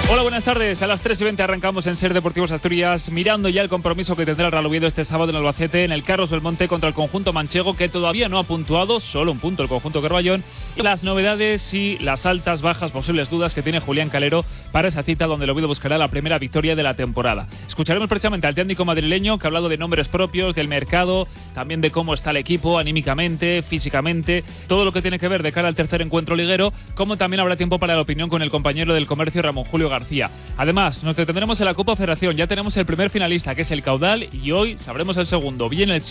Hola, buenas tardes. A las 3:20 arrancamos en Ser Deportivos Asturias, mirando ya el compromiso que tendrá el Real Oviedo este sábado en Albacete, en el Carlos Belmonte contra el conjunto manchego, que todavía no ha puntuado, solo un punto el conjunto Carballón, y las novedades y las altas, bajas, posibles dudas que tiene Julián Calero para esa cita donde el Oviedo buscará la primera victoria de la temporada. Escucharemos precisamente al técnico madrileño, que ha hablado de nombres propios, del mercado, también de cómo está el equipo anímicamente, físicamente, todo lo que tiene que ver de cara al tercer encuentro liguero, como también habrá tiempo para la opinión con el compañero del Comercio, Ramón Julio García. Además, nos detendremos en la Copa Federación. Ya tenemos el primer finalista, que es el Caudal, y hoy sabremos el segundo. Viene el